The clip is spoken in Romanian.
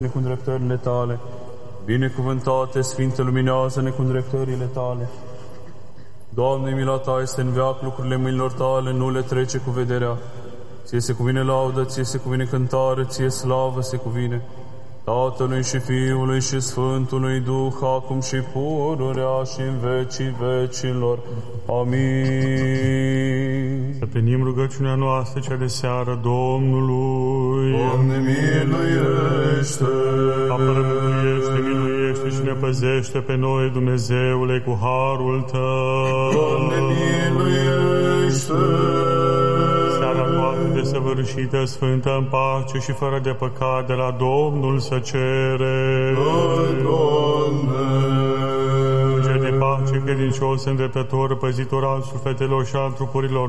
cu îndreptările tale. Binecuvântate, Sfinte, luminează-ne cu îndreptările tale. Doamne, mila ta este în veac, lucrurile mâinilor tale nu le trece cu vederea. Ție se cuvine laudă, ție se cuvine cântare, ție slavă se cuvine Tatălui și Fiului și Sfântului Duh, acum și pururea și în vecii vecilor. Amin. Să primim rugăciunea noastră cea de seară Domnului. Doamne, miluiește! Apără, miluiește și ne păzește pe noi, Dumnezeule, cu harul Tău. Doamne, miluiește! Seara toată desăvârșită, sfântă, în pace și fără de păcat, de la Domnul să cere. Doamne! Înger de pace, credincios, îndreptător, păzitor al sufletelor și al trupurilor